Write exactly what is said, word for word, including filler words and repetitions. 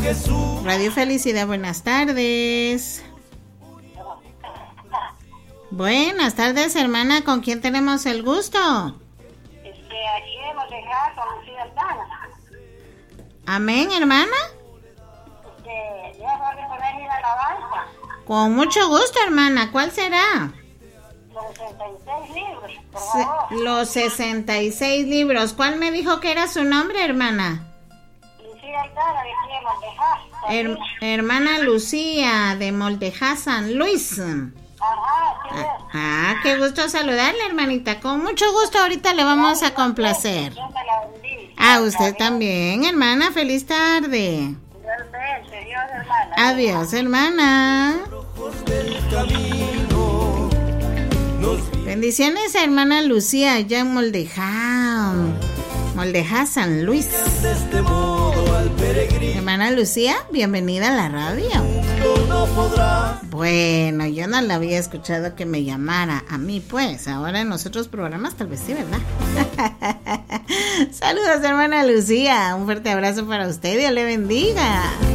Radio Felicidad, buenas tardes. Buenas tardes, hermana, ¿con quién tenemos el gusto? Este, aquí hemos dejado con Lucía Aldana. Amén, hermana. Este, ya voy a poner la alabanza. Con mucho gusto, hermana, ¿cuál será? Los sesenta y seis libros, por Se- favor. los sesenta y seis libros. ¿Cuál me dijo que era su nombre, hermana? Lucía Aldana, de aquí hemos dejado. Her- hermana Lucía, de Molteja, San Luis. Ajá, sí, Ah, ah, qué gusto saludarle, hermanita. Con mucho gusto, ahorita le vamos a complacer. Dios me la bendiga. A usted también, hermana. Feliz tarde. Igualmente, Dios, hermana. Adiós, hermana. Bendiciones, hermana Lucía, allá en Moldeja. Moldeja, San Luis. Hermana Lucía, bienvenida a la radio. Bueno, yo no la había escuchado que me llamara a mí, pues. Ahora en los otros programas tal vez sí, ¿verdad? Saludos, hermana Lucía. Un fuerte abrazo para usted. Dios le bendiga.